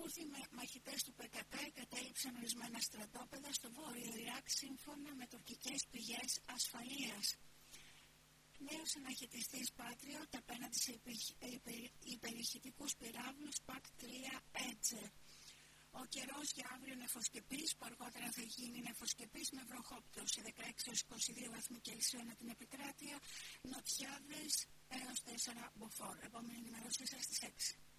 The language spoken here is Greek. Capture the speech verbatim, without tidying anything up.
Κούρδοι μαχητές του πι κέι κέι κατέληψαν ορισμένα στρατόπεδα στο βόρειο Ιράκ σύμφωνα με τουρκικές πηγές ασφαλείας. Νέος αναχαιτιστής Patriot απέναντι σε υπερηχητικούς πυράβλους πακ τρία Edge. Ο καιρός για αύριο νεφοσκεπής, που αργότερα θα γίνει νεφοσκεπής με βροχόπτωση δεκαέξι έως είκοσι δύο βαθμοί Κελσίου ανά την επικράτεια, νοτιάδες έως τέσσερα μποφόρ. Επόμενη ενημέρωσή σας στις έξι.